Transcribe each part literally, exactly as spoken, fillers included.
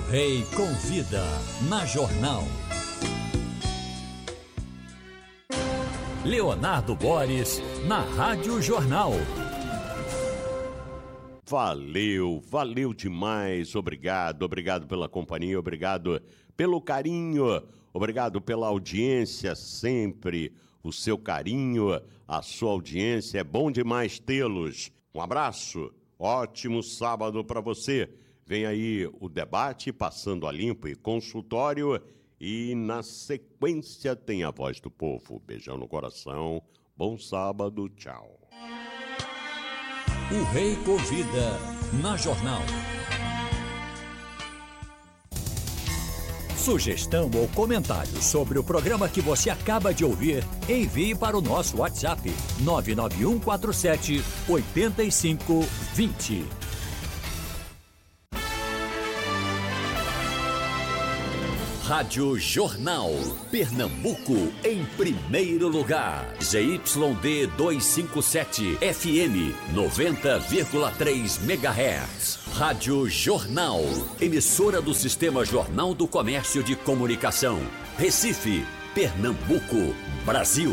Rei Convida, na Jornal. Leonardo Boris, na Rádio Jornal. Valeu, valeu demais, obrigado, obrigado pela companhia, obrigado pelo carinho, obrigado pela audiência sempre, o seu carinho, a sua audiência, é bom demais tê-los. Um abraço, ótimo sábado para você. Vem aí o debate, Passando a Limpo e consultório, e na sequência tem a Voz do Povo. Beijão no coração, bom sábado, tchau. O Rei Convida, na Jornal. Sugestão ou comentário sobre o programa que você acaba de ouvir, envie para o nosso WhatsApp nove nove um quatro sete oito cinco dois zero. Rádio Jornal, Pernambuco em primeiro lugar. Z Y D duzentos e cinquenta e sete, F M noventa vírgula três megahertz. Rádio Jornal, emissora do Sistema Jornal do Comércio de Comunicação. Recife, Pernambuco, Brasil.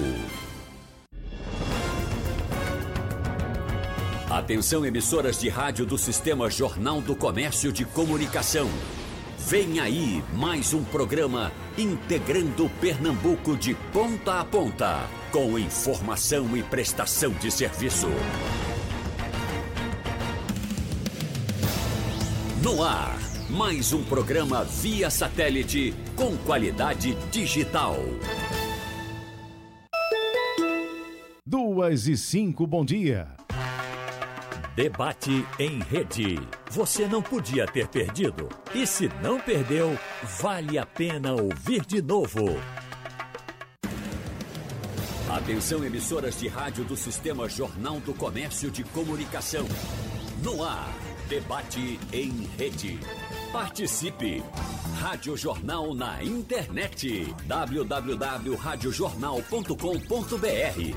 Atenção, emissoras de rádio do Sistema Jornal do Comércio de Comunicação. Vem aí mais um programa integrando Pernambuco de ponta a ponta, com informação e prestação de serviço. No ar, mais um programa via satélite com qualidade digital. Duas e cinco, bom dia. Debate em rede. Você não podia ter perdido. E se não perdeu, vale a pena ouvir de novo. Atenção, emissoras de rádio do Sistema Jornal do Comércio de Comunicação. No ar, debate em rede. Participe! Rádio Jornal na internet. w w w ponto rádio jornal ponto com ponto b r.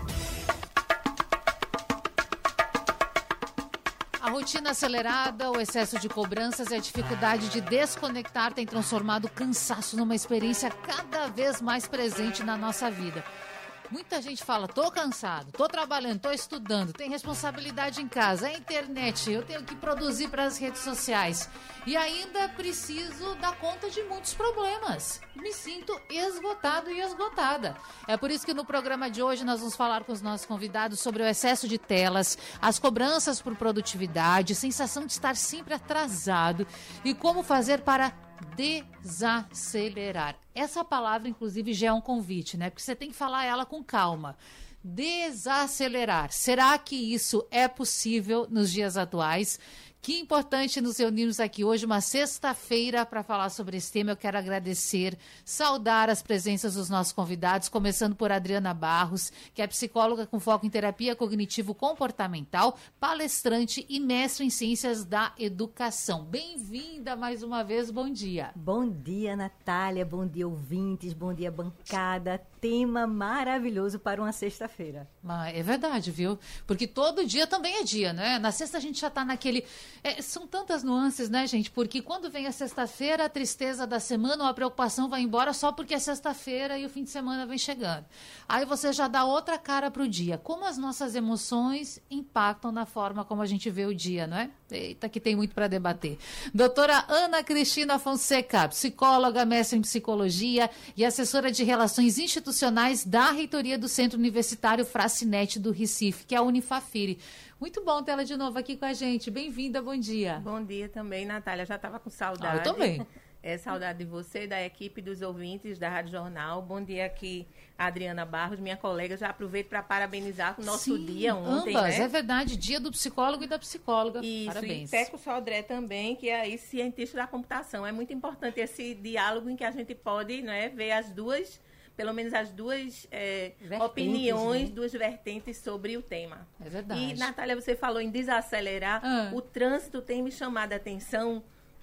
A rotina acelerada, o excesso de cobranças e a dificuldade de desconectar tem transformado o cansaço numa experiência cada vez mais presente na nossa vida. Muita gente fala, tô cansado, tô trabalhando, tô estudando, tem responsabilidade em casa, é internet, eu tenho que produzir para as redes sociais e ainda preciso dar conta de muitos problemas. Me sinto esgotado e esgotada. É por isso que no programa de hoje nós vamos falar com os nossos convidados sobre o excesso de telas, as cobranças por produtividade, sensação de estar sempre atrasado e como fazer para desacelerar. Essa palavra, inclusive, já é um convite, né? Porque você tem que falar ela com calma. Desacelerar. Será que isso é possível nos dias atuais? Que importante nos reunirmos aqui hoje, uma sexta-feira, para falar sobre esse tema. Eu quero agradecer, saudar as presenças dos nossos convidados, começando por Adriana Barros, que é psicóloga com foco em terapia cognitivo-comportamental, palestrante e mestre em ciências da educação. Bem-vinda mais uma vez, bom dia. Bom dia, Natália, bom dia, ouvintes, bom dia, bancada. Tema maravilhoso para uma sexta-feira. Ah, é verdade, viu? Porque todo dia também é dia, né? Na sexta a gente já tá naquele... É, são tantas nuances, né, gente? Porque quando vem a sexta-feira, a tristeza da semana ou a preocupação vai embora só porque é sexta-feira e o fim de semana vem chegando. Aí você já dá outra cara pro dia. Como as nossas emoções impactam na forma como a gente vê o dia, não é? Eita, que tem muito para debater. Doutora Ana Cristina Fonseca, psicóloga, mestre em psicologia e assessora de relações institucionais da reitoria do Centro Universitário Fracinete do Recife, que é a Unifafiri. Muito bom tê-la de novo aqui com a gente. Bem-vinda, bom dia. Bom dia também, Natália. Já estava com saudade. Ah, eu também. É, saudade de você, da equipe, dos ouvintes da Rádio Jornal. Bom dia aqui, Adriana Barros, minha colega. Já aproveito para parabenizar o nosso Sim, dia ontem, ambas, né? É verdade. Dia do psicólogo e da psicóloga. Isso, parabéns. E Teco Sodré também, que é aí cientista da computação. É muito importante esse diálogo em que a gente pode, não é, ver as duas... pelo menos as duas é, opiniões, né? Duas vertentes sobre o tema. É verdade. E, Natália, você falou em desacelerar. Ah. O trânsito tem me chamado a atenção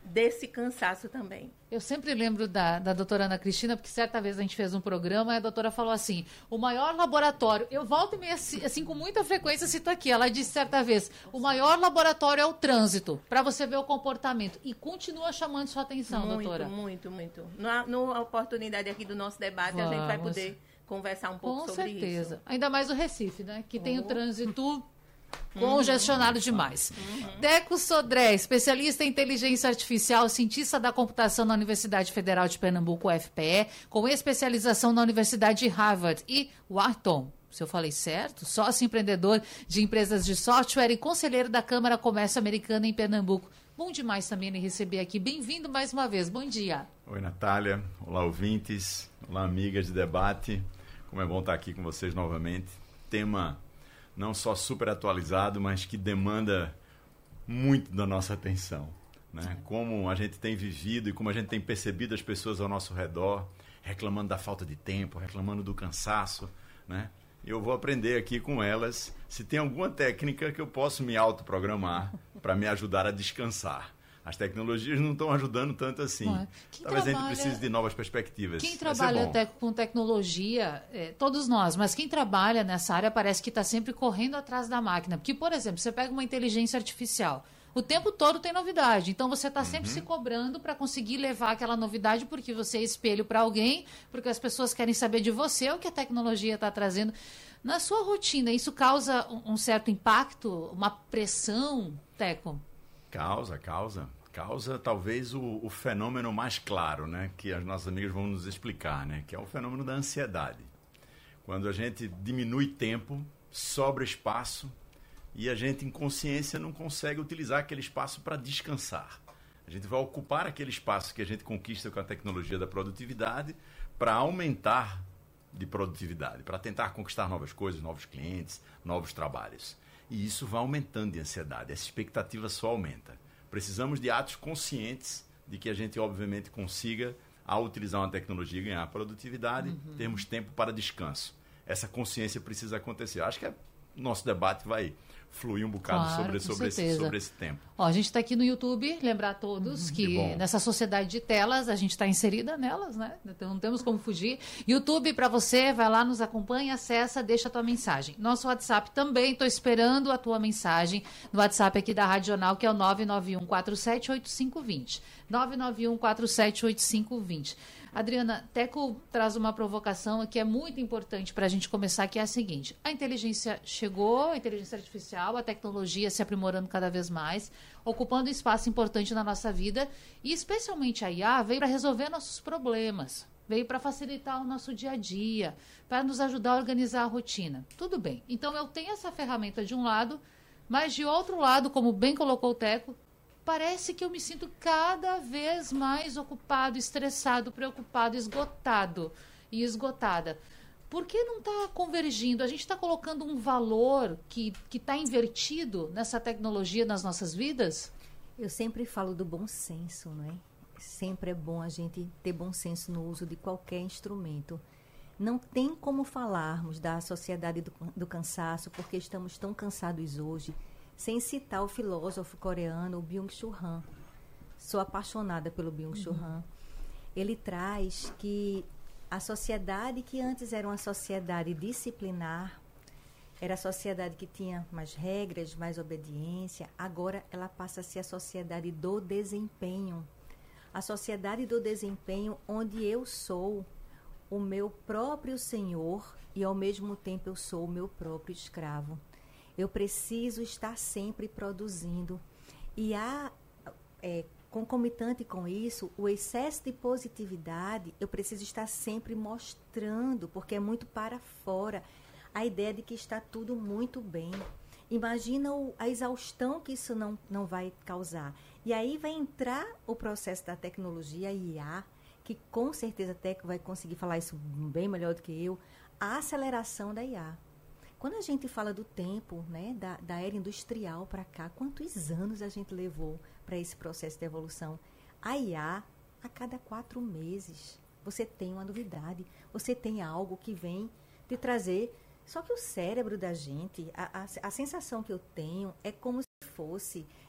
desse cansaço também. Eu sempre lembro da, da doutora Ana Cristina, porque certa vez a gente fez um programa e a doutora falou assim, o maior laboratório, eu volto e meio assim, assim com muita frequência cito aqui, ela disse certa vez, o maior laboratório é o trânsito, para você ver o comportamento. E continua chamando sua atenção, muito, doutora. Muito, muito, muito. Na, na oportunidade aqui do nosso debate, Vamos. a gente vai poder conversar um pouco com sobre certeza. isso. Com certeza. Ainda mais o Recife, né? Que oh. tem o trânsito... congestionado uhum. demais. Uhum. Teco Sodré, especialista em inteligência artificial, cientista da computação na Universidade Federal de Pernambuco, U F P E, com especialização na Universidade de Harvard, e Wharton, se eu falei certo, sócio empreendedor de empresas de software e conselheiro da Câmara Comércio Americana em Pernambuco. Bom demais também lhe receber aqui. Bem-vindo mais uma vez. Bom dia. Oi, Natália. Olá, ouvintes. Olá, amigas de debate. Como é bom estar aqui com vocês novamente. Tema não só super atualizado, mas que demanda muito da nossa atenção, né? Como a gente tem vivido e como a gente tem percebido as pessoas ao nosso redor, reclamando da falta de tempo, reclamando do cansaço, né? E eu vou aprender aqui com elas se tem alguma técnica que eu posso me autoprogramar para me ajudar a descansar. As tecnologias não estão ajudando tanto assim. Talvez trabalha, a gente precise de novas perspectivas. Quem trabalha até com tecnologia, é, todos nós, mas quem trabalha nessa área parece que está sempre correndo atrás da máquina. Porque, por exemplo, você pega uma inteligência artificial, o tempo todo tem novidade. Então, você está sempre uhum. se cobrando para conseguir levar aquela novidade porque você é espelho para alguém, porque as pessoas querem saber de você o que a tecnologia está trazendo. Na sua rotina, isso causa um, um certo impacto, uma pressão, Teco? Causa, causa. Causa talvez o, o fenômeno mais claro, né, que as nossas amigas vão nos explicar, né, que é o fenômeno da ansiedade. Quando a gente diminui tempo, sobra espaço e a gente, em consciência, não consegue utilizar aquele espaço para descansar. A gente vai ocupar aquele espaço que a gente conquista com a tecnologia da produtividade para aumentar de produtividade, para tentar conquistar novas coisas, novos clientes, novos trabalhos. E isso vai aumentando de ansiedade, essa expectativa só aumenta. Precisamos de atos conscientes de que a gente, obviamente, consiga, ao utilizar uma tecnologia, ganhar produtividade, uhum. termos tempo para descanso. Essa consciência precisa acontecer. Acho que o nosso debate vai fluir um bocado claro, sobre, sobre, esse, sobre esse tempo. Ó, a gente está aqui no YouTube, lembrar a todos uhum, que, que nessa sociedade de telas, a gente está inserida nelas, né? Então não temos como fugir. YouTube para você, vai lá, nos acompanha, acessa, deixa a tua mensagem. Nosso WhatsApp também, estou esperando a tua mensagem no WhatsApp aqui da Rádio Jornal, que é o nove nove um quatro sete oito cinco dois zero. nove nove um quatro sete oito cinco dois zero. Adriana, Teco traz uma provocação que é muito importante para a gente começar, que é a seguinte. A inteligência chegou, a inteligência artificial, a tecnologia se aprimorando cada vez mais, ocupando um espaço importante na nossa vida, e especialmente a I A veio para resolver nossos problemas, veio para facilitar o nosso dia a dia, para nos ajudar a organizar a rotina. Tudo bem. Então, eu tenho essa ferramenta de um lado, mas de outro lado, como bem colocou o Teco, parece que eu me sinto cada vez mais ocupado, estressado, preocupado, esgotado e esgotada. Por que não está convergindo? A gente está colocando um valor que está invertido nessa tecnologia nas nossas vidas? Eu sempre falo do bom senso, não é? Sempre é bom a gente ter bom senso no uso de qualquer instrumento. Não tem como falarmos da sociedade do, do cansaço, porque estamos tão cansados hoje, sem citar o filósofo coreano Byung-Chul Han. Sou apaixonada pelo Byung-Chul Han. Uhum. Ele traz que a sociedade que antes era uma sociedade disciplinar, era a sociedade que tinha mais regras, mais obediência, agora ela passa a ser a sociedade do desempenho. A sociedade do desempenho onde eu sou o meu próprio senhor e ao mesmo tempo eu sou o meu próprio escravo. Eu preciso estar sempre produzindo. E há, é, concomitante com isso, o excesso de positividade, eu preciso estar sempre mostrando, porque é muito para fora, a ideia de que está tudo muito bem. Imagina o, a exaustão que isso não, não vai causar. E aí vai entrar o processo da tecnologia, a I A, que com certeza a Teco vai conseguir falar isso bem melhor do que eu, a aceleração da I A. Quando a gente fala do tempo, né, da, da era industrial para cá, quantos anos a gente levou para esse processo de evolução? A I A, a cada quatro meses, você tem uma novidade, você tem algo que vem te trazer. Só que o cérebro da gente, a, a, a sensação que eu tenho é como se fosse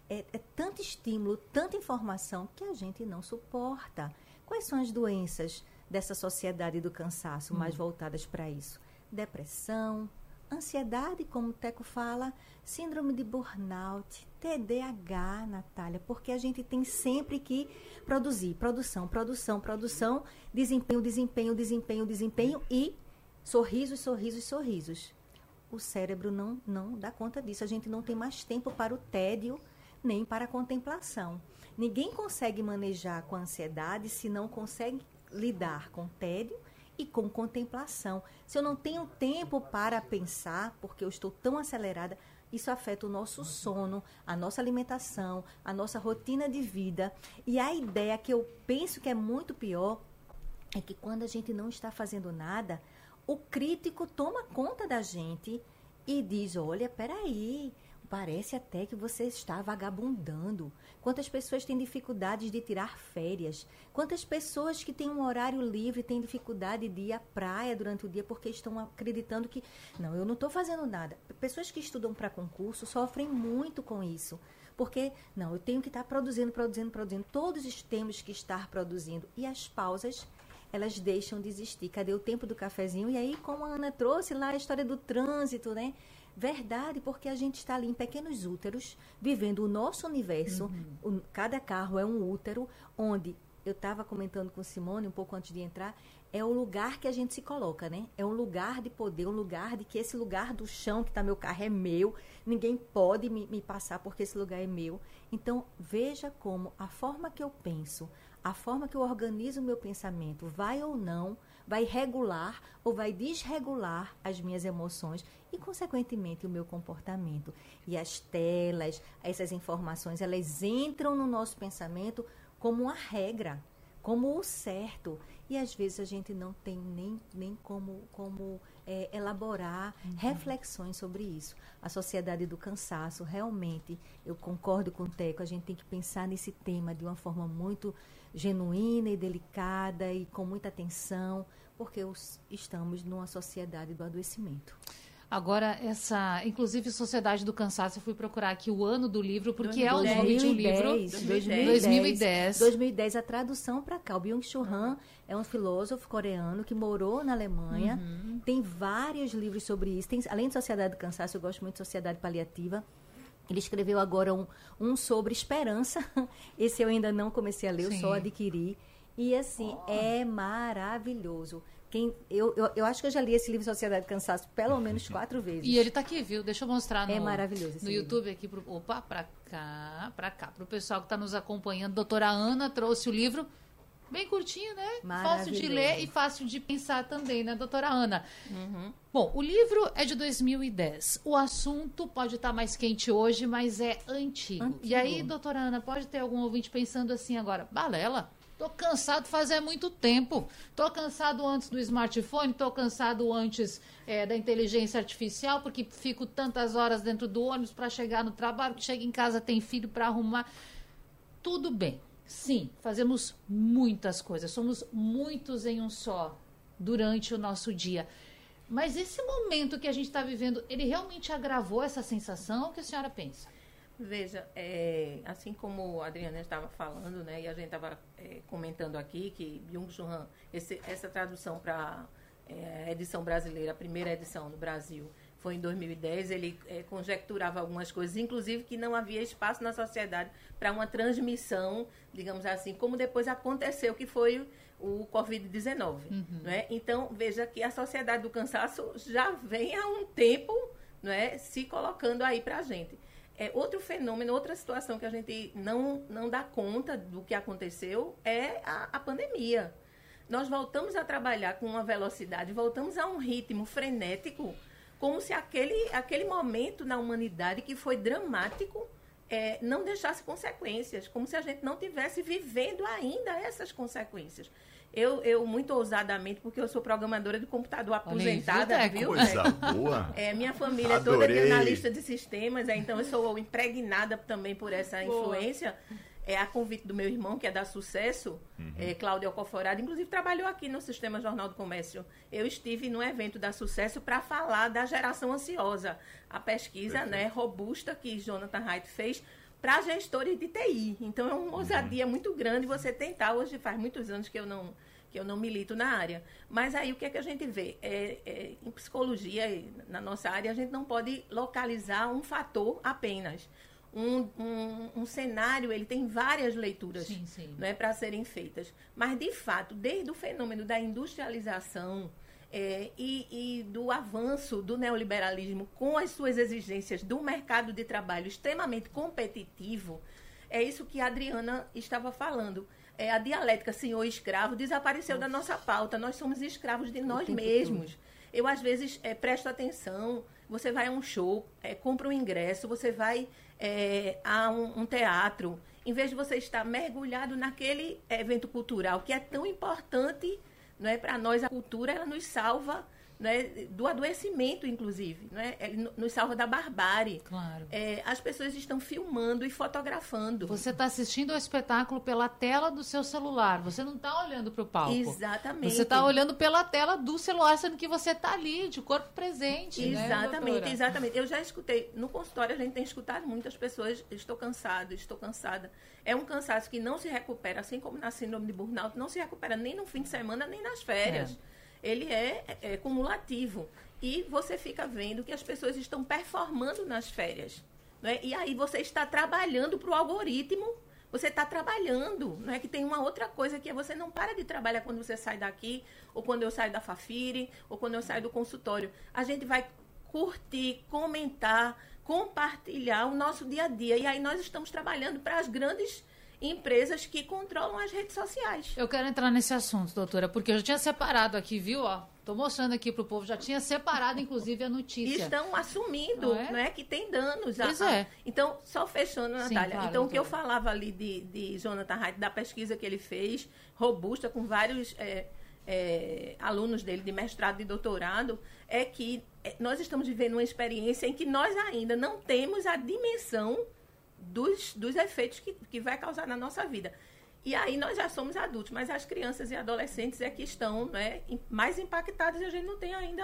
é, é tanto estímulo, tanta informação que a gente não suporta. Quais são as doenças dessa sociedade do cansaço hum. mais voltadas para isso? Depressão, ansiedade, como o Teco fala, síndrome de burnout, T D A H, Natália, porque a gente tem sempre que produzir, produção, produção, produção, desempenho, desempenho, desempenho, desempenho e sorrisos, sorrisos, sorrisos. O cérebro não, não dá conta disso, a gente não tem mais tempo para o tédio, nem para a contemplação. Ninguém consegue manejar com a ansiedade se não consegue lidar com tédio e com contemplação. Se eu não tenho tempo para pensar, porque eu estou tão acelerada, isso afeta o nosso sono, a nossa alimentação, a nossa rotina de vida. E a ideia que eu penso que é muito pior é que quando a gente não está fazendo nada, o crítico toma conta da gente e diz, olha, peraí, parece até que você está vagabundando. Quantas pessoas têm dificuldades de tirar férias? Quantas pessoas que têm um horário livre têm dificuldade de ir à praia durante o dia porque estão acreditando que, não, eu não estou fazendo nada. Pessoas que estudam para concurso sofrem muito com isso. Porque, não, eu tenho que estar produzindo, produzindo, produzindo. Todos temos que estar produzindo. E as pausas, elas deixam de existir. Cadê o tempo do cafezinho? E aí, como a Ana trouxe lá a história do trânsito, né? Verdade, porque a gente está ali em pequenos úteros, vivendo o nosso universo. Uhum. O, cada carro é um útero, onde, eu estava comentando com Simone um pouco antes de entrar, é o lugar que a gente se coloca, né? É um lugar de poder, um lugar de que esse lugar do chão que está meu carro é meu, ninguém pode me, me passar porque esse lugar é meu. Então, veja como a forma que eu penso, a forma que eu organizo o meu pensamento, vai ou não, vai regular ou vai desregular as minhas emoções e, consequentemente, o meu comportamento. E as telas, essas informações, elas entram no nosso pensamento como uma regra, como o certo. E, às vezes, a gente não tem nem, nem como, como é, elaborar uhum. reflexões sobre isso. A sociedade do cansaço, realmente, eu concordo com o Teco, a gente tem que pensar nesse tema de uma forma muito genuína e delicada e com muita atenção, porque os, estamos numa sociedade do adoecimento. Agora, essa, inclusive, Sociedade do Cansaço, eu fui procurar aqui o ano do livro, porque dois mil e dez, é o nome de um livro. dois mil e dez. dois mil e dez, a tradução para cá. O Byung-Chul Han é um filósofo coreano que morou na Alemanha. Uhum. Tem vários livros sobre isso. Tem, além de Sociedade do Cansaço, eu gosto muito de Sociedade Paliativa. Ele escreveu agora um, um sobre esperança. Esse eu ainda não comecei a ler, Sim. eu só adquiri. E, assim, oh. é maravilhoso. Quem, eu, eu, eu acho que eu já li esse livro Sociedade do Cansaço pelo menos quatro vezes. E ele está aqui, viu? Deixa eu mostrar no, é maravilhoso esse no livro. YouTube aqui. Pro, opa, para cá, para cá. Para o pessoal que está nos acompanhando. Doutora Ana trouxe o livro bem curtinho, né? Fácil de ler e fácil de pensar também, né, doutora Ana? Uhum. Bom, o livro é de dois mil e dez. O assunto pode estar mais quente hoje, mas é antigo. antigo. E aí, doutora Ana, pode ter algum ouvinte pensando assim agora, balela? Tô cansado faz é muito tempo. Tô cansado antes do smartphone, tô cansado antes é, da inteligência artificial, porque fico tantas horas dentro do ônibus para chegar no trabalho, que chega em casa tem filho para arrumar. Tudo bem. Sim, fazemos muitas coisas. Somos muitos em um só durante o nosso dia. Mas esse momento que a gente está vivendo, ele realmente agravou essa sensação? O que a senhora pensa? Veja, é, assim como a Adriana estava falando, né, e a gente estava é, comentando aqui que Byung-Chul Han, esse, essa tradução para é, a edição brasileira, a primeira edição no Brasil, foi em dois mil e dez, ele é, conjecturava algumas coisas, inclusive que não havia espaço na sociedade para uma transmissão, digamos assim, como depois aconteceu, que foi o covid dezenove. Uhum. Não é? Então, veja que a sociedade do cansaço já vem há um tempo, não é, se colocando aí para a gente. É, outro fenômeno, outra situação que a gente não, não dá conta do que aconteceu é a, a pandemia. Nós voltamos a trabalhar com uma velocidade, voltamos a um ritmo frenético, como se aquele, aquele momento na humanidade que foi dramático é, não deixasse consequências, como se a gente não estivesse vivendo ainda essas consequências. Eu, eu, muito ousadamente, porque eu sou programadora de computador aposentada, Olha, viu? Coisa boa. É, minha família é toda de analista de sistemas, é, então eu sou impregnada também por essa influência. É a convite do meu irmão, que é da Sucesso, uhum. é, Cláudio Alcoforado, inclusive trabalhou aqui no Sistema Jornal do Comércio. Eu estive no evento da Sucesso para falar da geração ansiosa, a pesquisa né, robusta que Jonathan Haidt fez para gestores de T I. Então, é uma ousadia uhum. muito grande você tentar. Hoje faz muitos anos que eu não, que eu não milito na área. Mas aí, o que é que a gente vê? É, é, em psicologia, na nossa área, a gente não pode localizar um fator apenas. Um, um, um cenário, ele tem várias leituras sim, sim. Né, para serem feitas. Mas, de fato, desde o fenômeno da industrialização é, e, e do avanço do neoliberalismo com as suas exigências do mercado de trabalho extremamente competitivo, é isso que a Adriana estava falando. É, a dialética senhor-escravo desapareceu Nossa. da nossa pauta. Nós somos escravos de nós mesmos. Todo. Eu, às vezes, é, presto atenção. Você vai a um show, é, compra um ingresso, você vai... É, a um, um teatro, em vez de você estar mergulhado naquele evento cultural que é tão importante, não é, para nós, a cultura ela nos salva, não é, do adoecimento, inclusive, não é, ela nos salva da barbárie. Claro. É, as pessoas estão filmando e fotografando. Você está assistindo ao espetáculo pela tela do seu celular, você não está olhando para o palco. Exatamente. Você está olhando pela tela do celular, sendo que você está ali, de corpo presente. Exatamente, né, exatamente. Eu já escutei, no consultório a gente tem escutado muitas pessoas, estou cansado, estou cansada. É um cansaço que não se recupera, assim como na síndrome de burnout, não se recupera nem no fim de semana, nem nas férias. É. Ele é, é cumulativo. E você fica vendo que as pessoas estão performando nas férias. Né? E aí você está trabalhando para o algoritmo, você está trabalhando. Não é que tem uma outra coisa que é você não para de trabalhar quando você sai daqui, ou quando eu saio da Fafiri, ou quando eu saio do consultório. A gente vai curtir, comentar, compartilhar o nosso dia a dia. E aí nós estamos trabalhando para as grandes empresas que controlam as redes sociais. Eu quero entrar nesse assunto, doutora, porque eu já tinha separado aqui, viu? Ó, tô mostrando aqui pro povo, já tinha separado, inclusive, a notícia. E estão assumindo, não é, não é que tem danos. Pois a, é. A, então, só fechando, Sim, Natália. claro, então, doutora. o que eu falava ali de, de Jonathan Haidt, da pesquisa que ele fez, robusta, com vários é, é, alunos dele de mestrado e doutorado, é que nós estamos vivendo uma experiência em que nós ainda não temos a dimensão Dos, dos efeitos que, que vai causar na nossa vida. E aí nós já somos adultos, mas as crianças e adolescentes é que estão, né, mais impactadas e a gente não tem ainda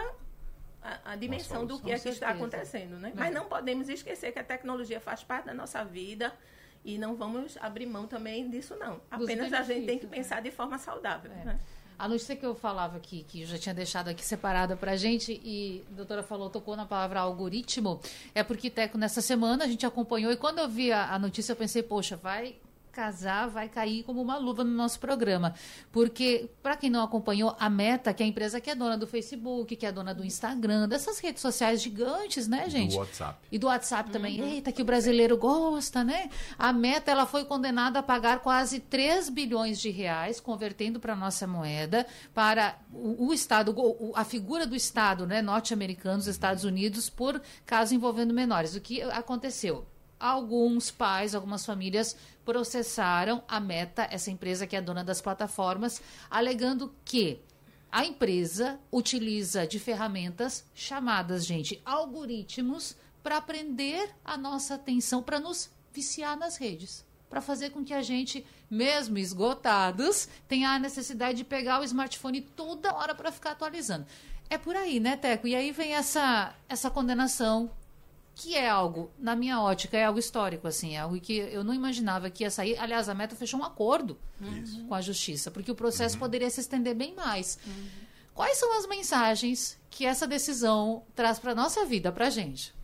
a, a dimensão do que é que está acontecendo. Né? Mas não podemos esquecer que a tecnologia faz parte da nossa vida e não vamos abrir mão também disso, não. Apenas a gente tem que pensar de forma saudável. É. Né? A notícia que eu falava aqui, que eu já tinha deixado aqui separada pra gente, e a doutora falou, tocou na palavra algoritmo, é porque, Teco, nessa semana a gente acompanhou, e quando eu vi a, a notícia eu pensei, poxa, vai casar, vai cair como uma luva no nosso programa. Porque, para quem não acompanhou, a Meta, que é a empresa que é dona do Facebook, que é dona do Instagram, dessas redes sociais gigantes, né, gente? Do WhatsApp. E do WhatsApp também. Uhum. Eita, que o brasileiro gosta, né? A Meta, ela foi condenada a pagar quase três bilhões de reais, convertendo para a nossa moeda, para o, o Estado, o, a figura do Estado, né, norte-americano, dos Estados Unidos, por caso envolvendo menores. O que aconteceu? Alguns pais, algumas famílias processaram a Meta, essa empresa que é dona das plataformas, alegando que a empresa utiliza de ferramentas chamadas, gente, algoritmos, para prender a nossa atenção, para nos viciar nas redes, para fazer com que a gente, mesmo esgotados, tenha a necessidade de pegar o smartphone toda hora para ficar atualizando. É por aí, né, Teco? E aí vem essa, essa condenação, que é algo, na minha ótica, é algo histórico, assim, é algo que eu não imaginava que ia sair. Aliás, a Meta fechou um acordo uhum. com a Justiça, porque o processo uhum. poderia se estender bem mais. Uhum. Quais são as mensagens que essa decisão traz para a nossa vida, para a gente?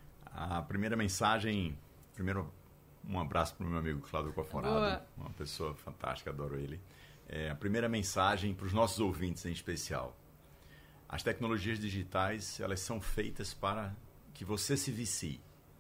A primeira mensagem, primeiro um abraço para o meu amigo Cláudio Coforado, Boa. Uma pessoa fantástica, adoro ele. É, a primeira mensagem para os nossos ouvintes em especial. As tecnologias digitais, elas são feitas para que você se vicie.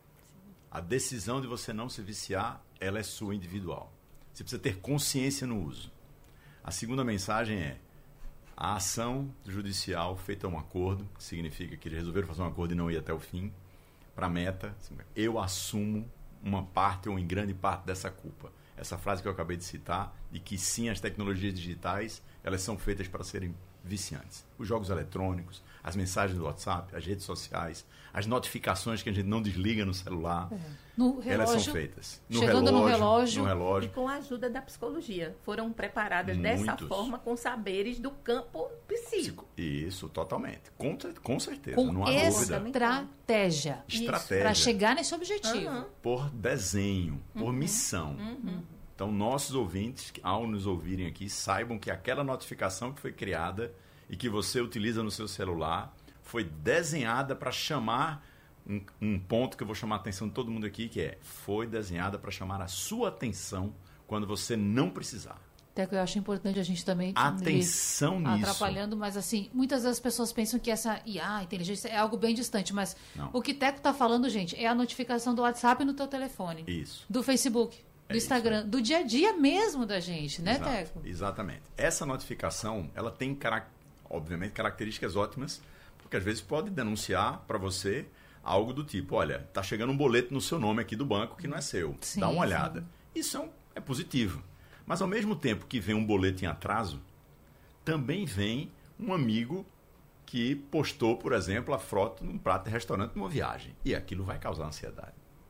A decisão de você não se viciar, ela é sua individual. Você precisa ter consciência no uso. A segunda mensagem é a ação judicial feita um acordo, que significa que eles resolveram fazer um acordo e não ir até o fim, para a Meta, eu assumo uma parte ou em grande parte dessa culpa. Essa frase que eu acabei de citar, de que sim, as tecnologias digitais, elas são feitas para serem viciantes. Os jogos eletrônicos, as mensagens do WhatsApp, as redes sociais, as notificações que a gente não desliga no celular, é. no relógio, elas são feitas. No chegando relógio, no relógio. no relógio. E com a ajuda da psicologia. Foram preparadas Muitos. dessa forma com saberes do campo psíquico. Isso, totalmente. Com, com certeza, Com não há dúvida. estratégia. Estratégia. Para chegar nesse objetivo. Uhum. Por desenho, por Uhum. missão. Uhum. Então, nossos ouvintes, ao nos ouvirem aqui, saibam que aquela notificação que foi criada e que você utiliza no seu celular foi desenhada para chamar um, um ponto que eu vou chamar a atenção de todo mundo aqui, que é, foi desenhada para chamar a sua atenção quando você não precisar. Até que eu acho importante a gente também... Atenção nisso. Atrapalhando, mas assim, muitas das pessoas pensam que essa I A, inteligência, é algo bem distante, mas Não. o que Teco está falando, gente, é a notificação do WhatsApp no teu telefone. Isso. Do Facebook, do É Instagram, isso. do dia a dia mesmo da gente, né, Exato, Teco? Exatamente. Essa notificação, ela tem, carac- obviamente, características ótimas, porque às vezes pode denunciar para você algo do tipo, olha, tá chegando um boleto no seu nome aqui do banco que não é seu. Sim, Dá uma olhada. sim. Isso é, um, é positivo. Mas ao mesmo tempo que vem um boleto em atraso, também vem um amigo que postou, por exemplo, a foto num prato de restaurante numa viagem. E aquilo vai causar ansiedade.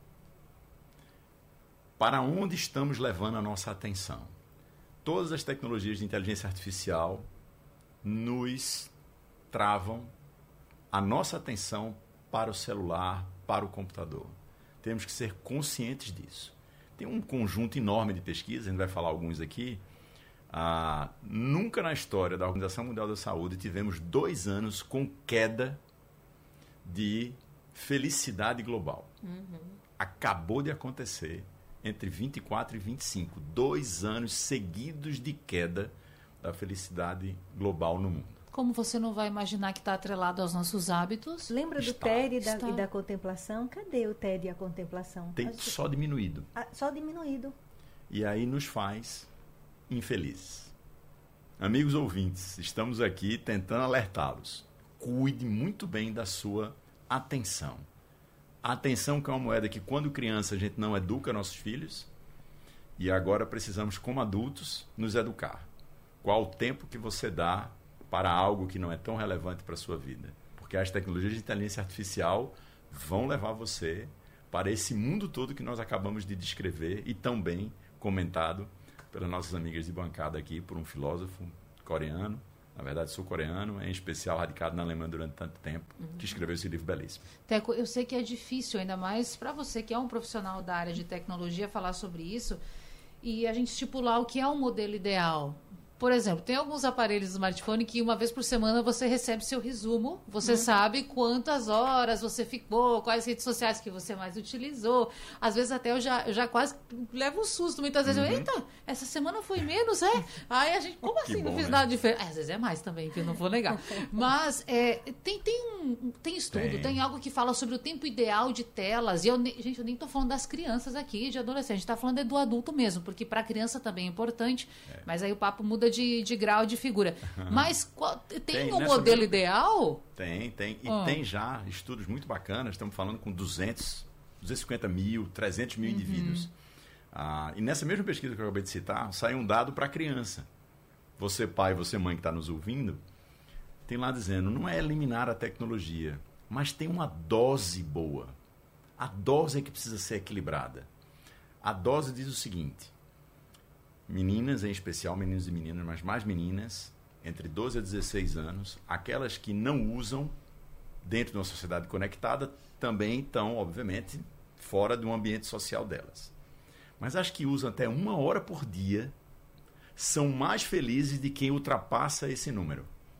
Para onde estamos levando a nossa atenção? Todas as tecnologias de inteligência artificial nos travam a nossa atenção para o celular, para o computador. Temos que ser conscientes disso. Tem um conjunto enorme de pesquisas, a gente vai falar alguns aqui. Ah, nunca na história da Organização Mundial da Saúde tivemos dois anos com queda de felicidade global. Uhum. Acabou de acontecer entre vinte e quatro e vinte e cinco. Dois anos seguidos de queda da felicidade global no mundo. Como você não vai imaginar que está atrelado aos nossos hábitos? Lembra do Está, T E D e da, está. e da contemplação? Cadê o T E D e a contemplação? Tem Acho que- só diminuído. Ah, só diminuído. E aí nos faz infelizes. Amigos ouvintes, estamos aqui tentando alertá-los. Cuide muito bem da sua atenção. A atenção que é uma moeda que, quando criança, a gente não educa nossos filhos, e agora precisamos, como adultos, nos educar. Qual o tempo que você dá para algo que não é tão relevante para a sua vida? Porque as tecnologias de inteligência artificial vão levar você para esse mundo todo que nós acabamos de descrever e tão bem comentado pelas nossas amigas de bancada aqui, por um filósofo coreano, na verdade sul-coreano, em especial radicado na Alemanha durante tanto tempo, uhum. que escreveu esse livro belíssimo. Teco, eu sei que é difícil, ainda mais para você que é um profissional da área de tecnologia, falar sobre isso e a gente estipular o que é um modelo ideal. Por exemplo, tem alguns aparelhos do smartphone que uma vez por semana você recebe seu resumo, você uhum. sabe quantas horas você ficou, quais redes sociais que você mais utilizou. Às vezes até eu já, eu já quase levo um susto, muitas vezes uhum. eu, eita, essa semana foi menos, é? Aí a gente, como assim, bom, não fiz né? nada diferente? Às vezes é mais também, que eu não vou negar. Mas é, tem, tem, um, tem estudo, tem. tem algo que fala sobre o tempo ideal de telas, e eu, gente, eu nem tô falando das crianças aqui, de adolescente, a gente tá falando é do adulto mesmo, porque para criança também é importante, é. mas aí o papo muda De, de grau de figura. Mas qual, tem, tem um modelo mesma... ideal? Tem, tem. E ah. tem já estudos muito bacanas. Estamos falando com duzentos, duzentos e cinquenta mil, trezentos mil uhum. indivíduos. Ah, e nessa mesma pesquisa que eu acabei de citar, saiu um dado para a criança. Você pai, você mãe que está nos ouvindo, tem lá dizendo, não é eliminar a tecnologia, mas tem uma dose boa. A dose é que precisa ser equilibrada. A dose diz o seguinte: meninas, em especial, meninos e meninas, mas mais meninas, entre doze a dezesseis anos, aquelas que não usam dentro de uma sociedade conectada, também estão, obviamente, fora do ambiente social delas. Mas as que usam até uma hora por dia são mais felizes de quem ultrapassa esse número.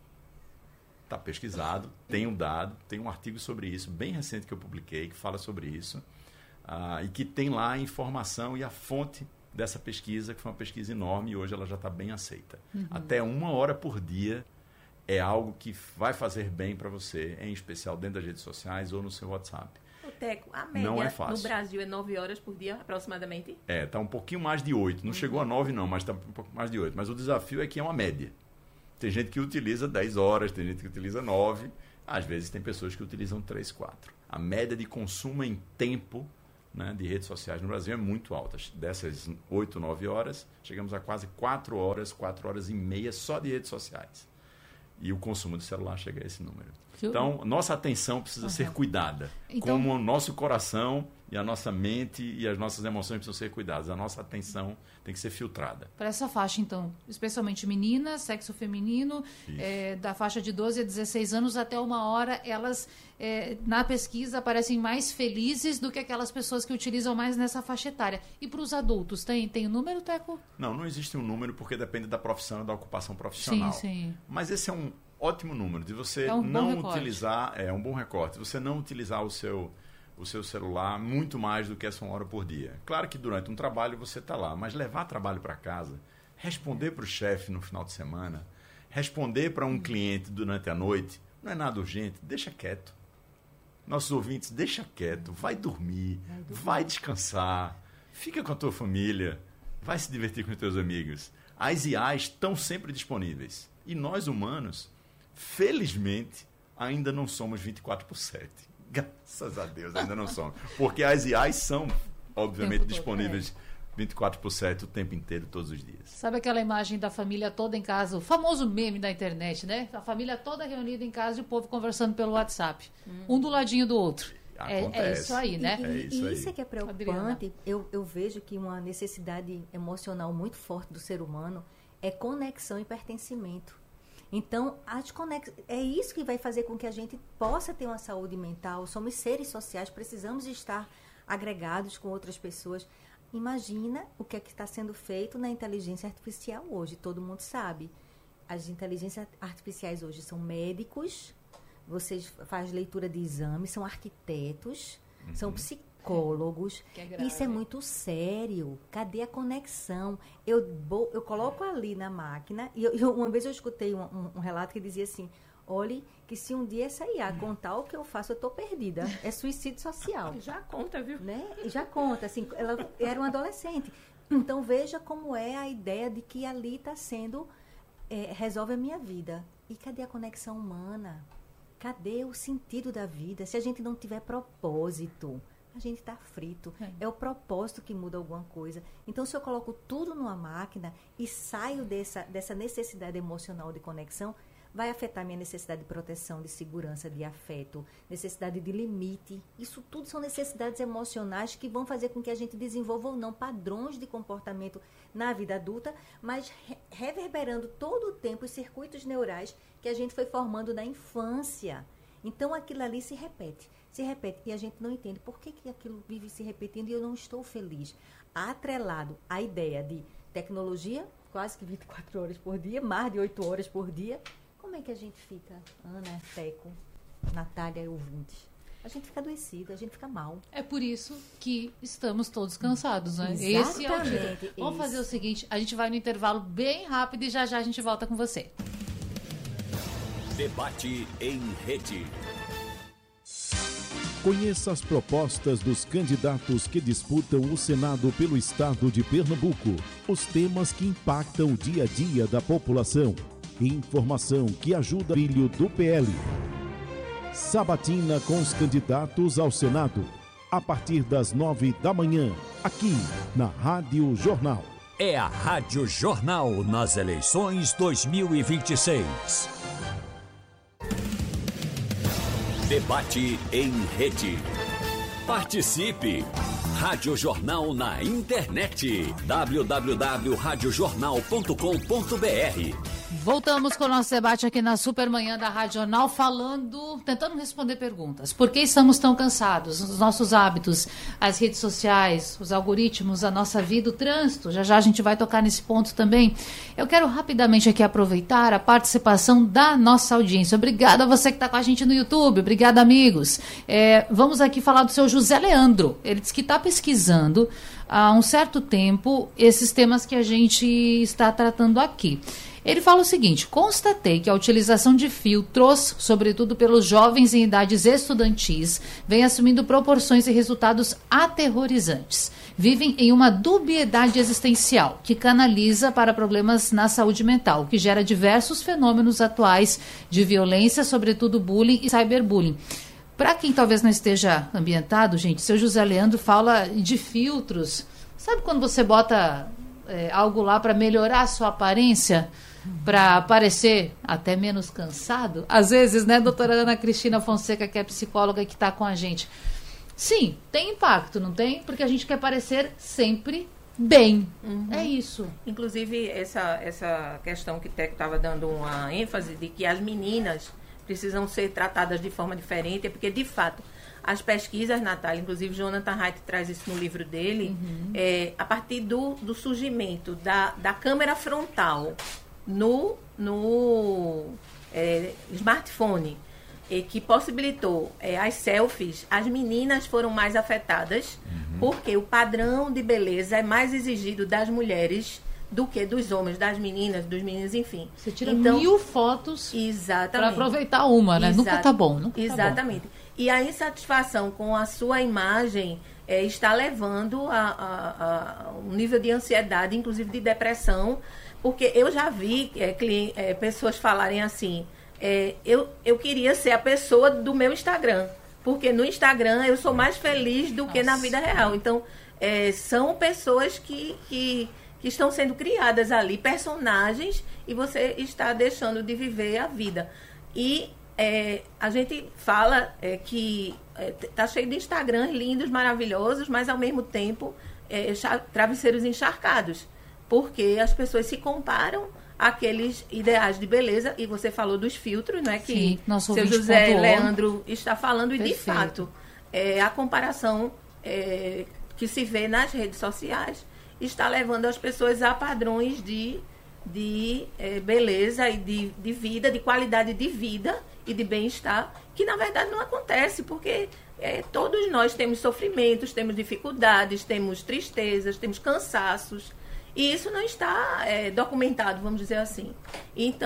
Está pesquisado, tem um dado, tem um artigo sobre isso, bem recente que eu publiquei, que fala sobre isso, uh, e que tem lá a informação e a fonte dessa pesquisa, que foi uma pesquisa enorme e hoje ela já está bem aceita. Uhum. Até uma hora por dia é algo que vai fazer bem para você, em especial dentro das redes sociais ou no seu WhatsApp. O Teco, a média não é fácil. No Brasil é nove horas por dia, aproximadamente? É, está um pouquinho mais de oito. Não uhum. chegou a nove não, mas está um pouco mais de oito. Mas o desafio é que é uma média. Tem gente que utiliza dez horas, tem gente que utiliza nove. Às vezes tem pessoas que utilizam três, quatro. A média de consumo em tempo, né, de redes sociais no Brasil é muito alta. Dessas oito, nove horas, chegamos a quase quatro horas, quatro horas e meia só de redes sociais. e o consumo de celular chega a esse número. Que então, nossa atenção precisa uhum. ser cuidada. Então, como o nosso coração e a nossa mente e as nossas emoções precisam ser cuidadas. A nossa atenção tem que ser filtrada. Para essa faixa, então, especialmente meninas, sexo feminino, é, da faixa de doze a dezesseis anos até uma hora, elas, é, na pesquisa, parecem mais felizes do que aquelas pessoas que utilizam mais nessa faixa etária. E para os adultos, tem, tem um número, Teco? Não, não existe um número porque depende da profissão e da ocupação profissional. Sim, sim. Mas esse é um ótimo número de você é um não utilizar, é um bom recorte, você não utilizar o seu, o seu celular muito mais do que essa uma hora por dia. Claro que durante um trabalho você está lá, mas levar trabalho para casa, responder para o chefe no final de semana, responder para um cliente durante a noite, não é nada urgente, deixa quieto. Nossos ouvintes, deixa quieto, vai dormir, vai, dormir. vai descansar, fica com a tua família, vai se divertir com os teus amigos. As I As estão sempre disponíveis. E nós, humanos, felizmente, ainda não somos vinte e quatro por sete. Graças a Deus, ainda não somos. Porque as I As são, obviamente, disponíveis vinte e quatro por sete o tempo inteiro, todos os dias. Sabe aquela imagem da família toda em casa, o famoso meme da internet, né? A família toda reunida em casa e o povo conversando pelo WhatsApp. Hum. Um do ladinho do outro. É, é isso aí, né? E, e, é isso, e isso aí. é que é preocupante. Eu, eu vejo que uma necessidade emocional muito forte do ser humano é conexão e pertencimento. Então, as conex... é isso que vai fazer com que a gente possa ter uma saúde mental. Somos seres sociais, precisamos estar agregados com outras pessoas. Imagina o que é que está sendo feito na inteligência artificial hoje. Todo mundo sabe. As inteligências artificiais hoje são médicos, vocês fazem leitura de exames, são arquitetos, uhum. são psicólogos. É Isso é muito sério. Cadê a conexão? Eu, eu coloco ali na máquina, e eu, eu, uma vez eu escutei um, um, um relato que dizia assim, olhe, que se um dia essa I A contar o que eu faço, eu estou perdida. É suicídio social. Já conta, viu? Né? Já conta. Assim, ela era uma adolescente. Então, veja como é a ideia de que ali está sendo... É, resolve a minha vida. E cadê a conexão humana? Cadê o sentido da vida? Se a gente não tiver propósito, a gente está frito. É. é o propósito que muda alguma coisa. Então, se eu coloco tudo numa máquina e saio dessa, dessa necessidade emocional de conexão, vai afetar minha necessidade de proteção, de segurança, de afeto, necessidade de limite. Isso tudo são necessidades emocionais que vão fazer com que a gente desenvolva ou não padrões de comportamento na vida adulta, mas re- reverberando todo o tempo os circuitos neurais que a gente foi formando na infância. Então, aquilo ali se repete, se repete, e a gente não entende por que, que aquilo vive se repetindo e eu não estou feliz. Atrelado à ideia de tecnologia, quase que vinte e quatro horas por dia, mais de oito horas por dia, como é que a gente fica, Ana, Teco, Natália e ouvintes? A gente fica adoecido, a gente fica mal. É por isso que estamos todos cansados, né? Exatamente. Esse é o título. Vamos fazer o seguinte, a gente vai no intervalo bem rápido e já já a gente volta com você. Debate em rede. Conheça as propostas dos candidatos que disputam o Senado pelo estado de Pernambuco. Os temas que impactam o dia a dia da população. Informação que ajuda o filho do P L. Sabatina com os candidatos ao Senado. A partir das nove da manhã, aqui na Rádio Jornal. É a Rádio Jornal nas eleições dois mil e vinte e seis. Debate em rede. Participe! Rádio Jornal na internet. w w w ponto rádio jornal ponto com ponto b r. Voltamos com o nosso debate aqui na Supermanhã da Rádio Jornal, falando, tentando responder perguntas. Por que estamos tão cansados? Os nossos hábitos, as redes sociais, os algoritmos, a nossa vida, o trânsito. Já já a gente vai tocar nesse ponto também. Eu quero rapidamente aqui aproveitar a participação da nossa audiência. Obrigada a você que está com a gente no YouTube. Obrigada, amigos. É, vamos aqui falar do seu José Leandro. Ele disse que está pesquisando há um certo tempo esses temas que a gente está tratando aqui. Ele fala o seguinte: constatei que a utilização de filtros, sobretudo pelos jovens em idades estudantis, vem assumindo proporções e resultados aterrorizantes. Vivem em uma dubiedade existencial, que canaliza para problemas na saúde mental, o que gera diversos fenômenos atuais de violência, sobretudo bullying e cyberbullying. Para quem talvez não esteja ambientado, gente, seu José Leandro fala de filtros. Sabe quando você bota é, algo lá para melhorar a sua aparência? para parecer até menos cansado, às vezes, né, doutora Ana Cristina Fonseca, que é psicóloga que está com a gente. Sim, tem impacto, não tem? Porque a gente quer parecer sempre bem. Uhum. É isso. Inclusive, essa, essa questão que o Teco estava dando uma ênfase de que as meninas precisam ser tratadas de forma diferente, é porque, de fato, as pesquisas, Natália, inclusive Jonathan Haidt traz isso no livro dele, uhum. é, a partir do, do surgimento da, da câmera frontal no, no é, smartphone, é, que possibilitou é, as selfies, as meninas foram mais afetadas, uhum. porque o padrão de beleza é mais exigido das mulheres do que dos homens, das meninas, dos meninos, enfim. Você tira então, mil fotos para aproveitar uma, né? Exato, nunca tá bom. Nunca exatamente. Tá bom. E a insatisfação com a sua imagem é, está levando a, a, a um nível de ansiedade, inclusive de depressão, porque eu já vi é, cliente, é, pessoas falarem assim, é, eu, eu queria ser a pessoa do meu Instagram, porque no Instagram eu sou mais feliz do Nossa. que na vida real. Então, é, são pessoas que, que, que estão sendo criadas ali, personagens, e você está deixando de viver a vida. E É, a gente fala é, que está é, cheio de Instagrams lindos, maravilhosos, mas ao mesmo tempo é, travesseiros encharcados, porque as pessoas se comparam àqueles ideais de beleza, e você falou dos filtros, não é que Sim, nosso seu José pontuou. Leandro está falando, e Perfeito. de fato é, a comparação é, que se vê nas redes sociais está levando as pessoas a padrões de, de é, beleza e de, de vida, de qualidade de vida e de bem-estar, que na verdade não acontece, porque é, todos nós temos sofrimentos, temos dificuldades, temos tristezas, temos cansaços, e isso não está é, documentado, vamos dizer assim. Então,